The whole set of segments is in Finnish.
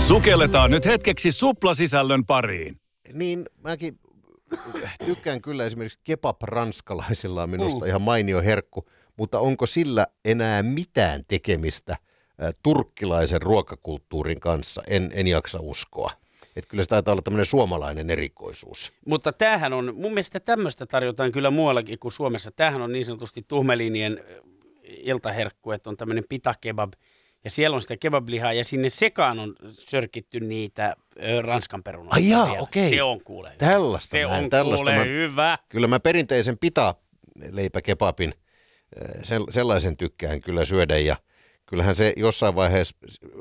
Sukelletaan nyt hetkeksi suplasisällön pariin. Niin, mäkin tykkään kyllä esimerkiksi kebab ranskalaisilla on minusta ihan mainio herkku, mutta onko sillä enää mitään tekemistä turkkilaisen ruokakulttuurin kanssa? En jaksa uskoa. Että kyllä se taitaa olla tämmöinen suomalainen erikoisuus. Mutta tämähän on, mun mielestä tämmöistä tarjotaan kyllä muuallakin kuin Suomessa. Tämähän on niin sanotusti tuhmelinien iltaherkku, että on tämmöinen pita-kebab. Ja siellä on sitä kebablihaa ja sinne sekaan on sörkitty niitä ranskan perunoita. Ai jaa, okei. Se on kuule hyvä. Tällaista Hyvä. Kyllä mä perinteisen pita-leipäkebabin, sellaisen tykkään kyllä syödä. Ja kyllähän se jossain vaiheessa,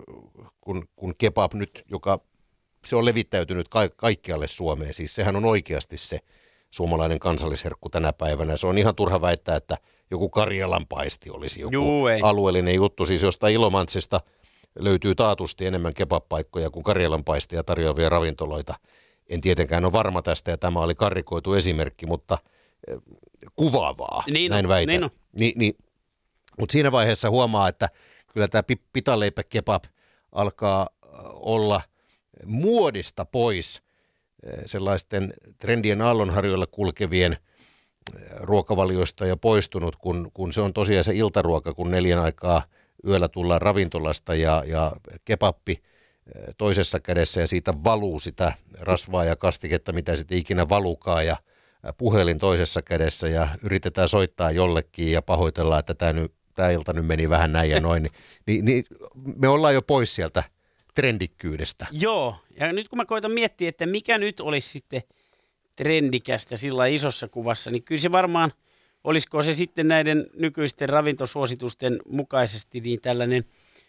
kun kebab nyt, se on levittäytynyt kaikkialle Suomeen. Siis sehän on oikeasti se suomalainen kansallisherkku tänä päivänä. Se on ihan turha väittää, että joku Karjalanpaisti olisi joku alueellinen juttu. Siis jostain Ilomantsista löytyy taatusti enemmän kebab-paikkoja kuin Karjalanpaistia tarjoavia ravintoloita. En tietenkään ole varma tästä ja tämä oli karrikoitu esimerkki, mutta kuvaavaa, niin näin väitän. Niin. Mutta siinä vaiheessa huomaa, että kyllä tämä pitaleipäkebab alkaa olla muodista pois sellaisten trendien aallonharjoilla kulkevien ruokavalioista jo poistunut, kun se on tosiaan se iltaruoka, kun 4 aikaa yöllä tullaan ravintolasta ja kebappi toisessa kädessä ja siitä valuu sitä rasvaa ja kastiketta, mitä sitten ikinä valukaa ja puhelin toisessa kädessä ja yritetään soittaa jollekin ja pahoitellaan, että tämä ilta nyt meni vähän näin ja noin, niin me ollaan jo pois sieltä trendikkyydestä. Joo, ja nyt kun mä koitan miettiä, että mikä nyt olisi sitten trendikästä sillä isossa kuvassa, niin kyllä se varmaan, olisiko se sitten näiden nykyisten ravintosuositusten mukaisesti niin tällainen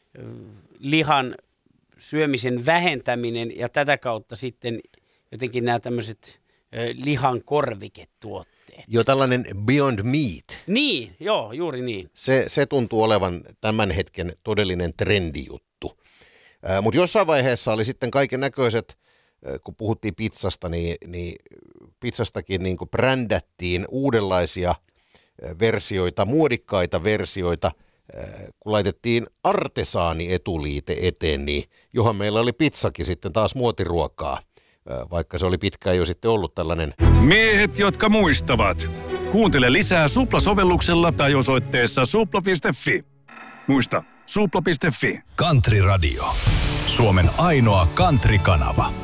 lihan syömisen vähentäminen ja tätä kautta sitten jotenkin nämä tämmöiset lihan korviketuotteet. Jo tällainen Beyond Meat. Niin, joo, juuri niin. Se tuntuu olevan tämän hetken todellinen trendijuttu. Mutta jossain vaiheessa oli sitten kaiken näköiset, kun puhuttiin pizzasta, niin pizzastakin niin kuin brändättiin uudenlaisia versioita, muodikkaita versioita, kun laitettiin artesaani-etuliite eteen, niin johan meillä oli pizzakin sitten taas muotiruokaa, vaikka se oli pitkään jo sitten ollut tällainen. Miehet, jotka muistavat. Kuuntele lisää Supla-sovelluksella tai osoitteessa supla.fi. Muista, supla.fi. Country Radio. Suomen ainoa country-kanava.